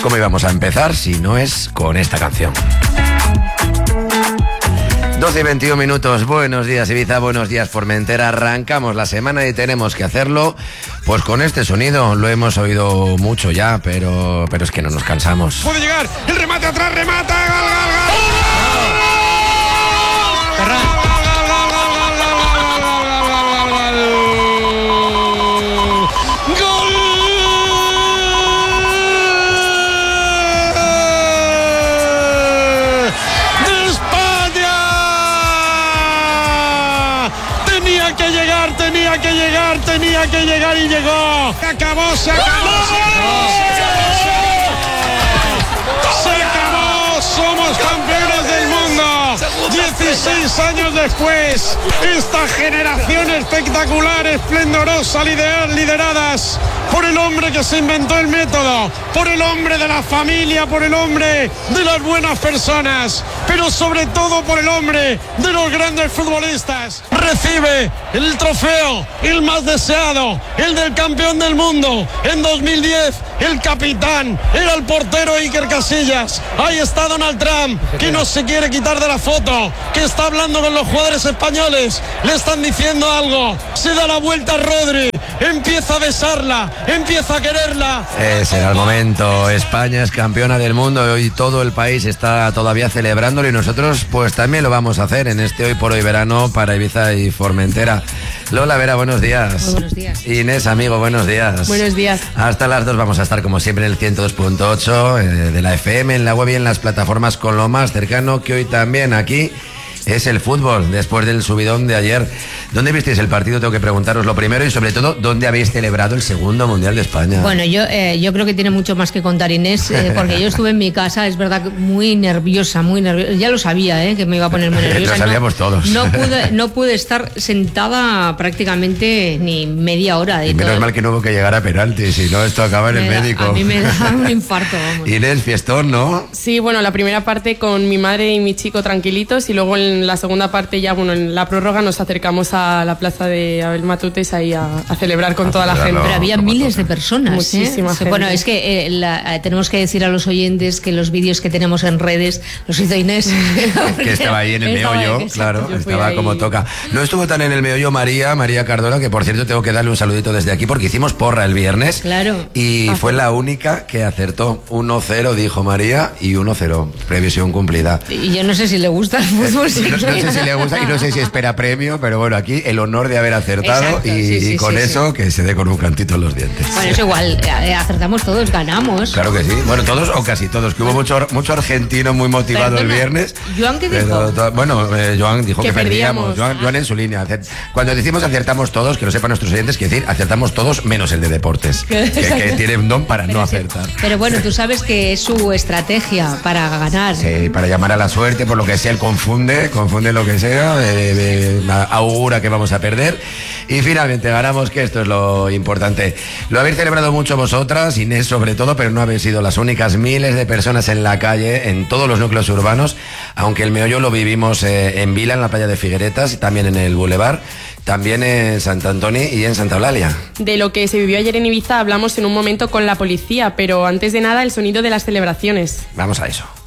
¿Cómo íbamos a empezar si no es con esta canción? 12 y 21 minutos, buenos días Ibiza, buenos días Formentera. Arrancamos la semana y tenemos que hacerlo pues con este sonido. Lo hemos oído mucho ya, pero es que no nos cansamos. Puede llegar, el remate atrás, remata, gol, tenía que llegar y llegó. Se acabó. Somos campeones del mundo. 16 años después, esta generación espectacular, esplendorosa, lideradas por el hombre que se inventó el método, por el hombre de la familia, por el hombre de las buenas personas, pero sobre todo por el hombre de los grandes futbolistas. Recibe el trofeo, el más deseado, el del campeón del mundo. En 2010, el capitán era el portero Iker Casillas. Ahí está Donald Trump, que no se quiere quitar de la foto, que está hablando con los jugadores españoles. Le están diciendo algo. Se da la vuelta a Rodri, empieza a besarla, empieza a quererla. Será el momento. España es campeona del mundo y hoy todo el país está todavía celebrándolo y nosotros pues también lo vamos a hacer en este Hoy por Hoy verano para Ibiza y Formentera. Lola Vera, buenos días. Muy buenos días. Inés, amigo, buenos días. Buenos días. Hasta las 2 vamos a estar como siempre en el 102.8 de la FM, en la web y en las plataformas con lo más cercano que hoy también aquí es el fútbol, después del subidón de ayer. ¿Dónde visteis el partido? Tengo que preguntaros lo primero y sobre todo, ¿dónde habéis celebrado el segundo Mundial de España? Bueno, yo creo que tiene mucho más que contar Inés, porque yo estuve en mi casa, es verdad, muy nerviosa. Ya lo sabía, que me iba a poner muy nerviosa. Lo sabíamos todos. No pude estar sentada prácticamente ni media hora. Y menos mal que no hubo que llegar a penaltis, si no esto acaba en el médico. A mí me da un infarto, vamos. Inés, fiestón, ¿no? Sí, bueno, la primera parte con mi madre y mi chico tranquilitos y luego en la segunda parte ya, bueno, en la prórroga nos acercamos a la plaza de Abel Matutes ahí a celebrar con toda la gente. Pero había miles de personas. Muchísima gente. Bueno, es que tenemos que decir a los oyentes que los vídeos que tenemos en redes los hizo Inés. Que estaba ahí en el meollo, claro, estaba ahí como toca. No estuvo tan en el meollo María Cardona, que por cierto tengo que darle un saludito desde aquí porque hicimos porra el viernes. Claro. Y fue la única que acertó. 1-0 dijo María y 1-0, previsión cumplida. Y yo no sé si le gusta el fútbol. No sé si le gusta y no sé si espera premio, pero bueno, aquí el honor de haber acertado. Exacto, y con eso que se dé con un cantito en los dientes. Bueno, es igual, acertamos todos, ganamos. Claro que sí, bueno, todos o casi todos, que hubo mucho argentino muy motivado. Perdona, el viernes. ¿Joan qué dijo? Joan dijo que perdíamos. Joan en su línea. Cuando decimos acertamos todos, que lo sepan nuestros oyentes, que decir acertamos todos menos el de deportes, que tiene un don para no acertar. Pero bueno, tú sabes que es su estrategia para ganar. Sí, para llamar a la suerte, por lo que sea, él confunde lo que sea, augura que vamos a perder y finalmente ganamos, que esto es lo importante. Lo habéis celebrado mucho vosotras, Inés sobre todo, pero no habéis sido las únicas. Miles de personas en la calle, en todos los núcleos urbanos, aunque el meollo lo vivimos en Vila, en la playa de Figueretas, y también en el Boulevard, también en Sant Antoni y en Santa Eulalia. De lo que se vivió ayer en Ibiza hablamos en un momento con la policía, pero antes de nada el sonido de las celebraciones. Vamos a eso.